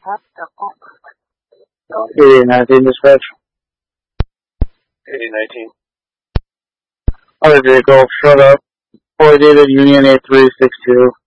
8819 dispatch. 8019. Other vehicle, showed up. Fully dated Union 8362.